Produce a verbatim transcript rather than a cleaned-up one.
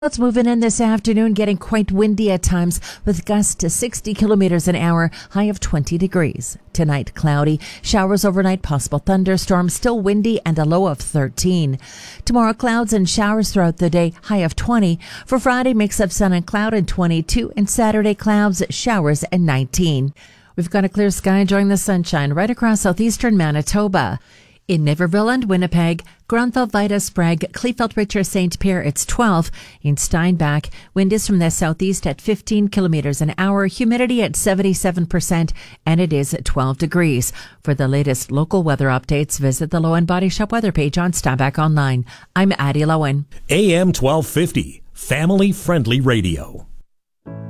Clouds moving in this afternoon, getting quite windy at times with gusts to sixty kilometers an hour, high of twenty degrees. Tonight, cloudy, showers overnight, possible thunderstorms, still windy and a low of thirteen. Tomorrow, clouds and showers throughout the day, high of twenty. For Friday, mix of sun and cloud and twenty-two, and Saturday, clouds, showers and nineteen. We've got a clear sky enjoying the sunshine right across southeastern Manitoba. In Niverville and Winnipeg, Granville, Vida, Sprague, Kleefeld, Richer, Saint Pierre, it's twelve. In Steinbach, wind is from the southeast at fifteen kilometers an hour, humidity at seventy-seven percent, and it is at twelve degrees. For the latest local weather updates, visit the Lowen Body Shop weather page on Steinbach Online. I'm Addie Lowen. A M twelve fifty, family-friendly radio.